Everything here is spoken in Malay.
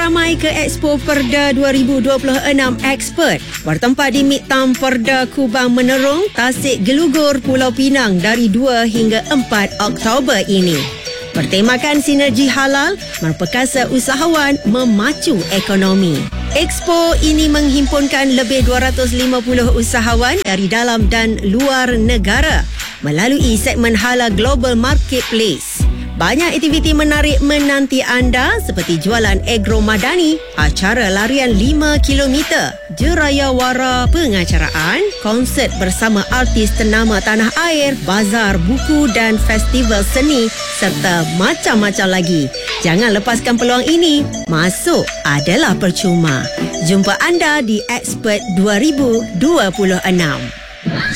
ramai ke Expo Perda 2026 Expert bertempat di Midtown Perda Kubang Menerung, Tasik Gelugur, Pulau Pinang dari 2 hingga 4 Oktober ini. Bertemakan sinergi halal, memperkasa usahawan, memacu ekonomi. Expo ini menghimpunkan lebih 250 usahawan dari dalam dan luar negara melalui segmen halal Global Marketplace. Banyak aktiviti menarik menanti anda seperti jualan agro madani, acara larian 5 km, jeraya wara pengacaraan, konsert bersama artis ternama tanah air, bazar buku dan festival seni serta macam-macam lagi. Jangan lepaskan peluang ini. Masuk adalah percuma. Jumpa anda di Expert 2026.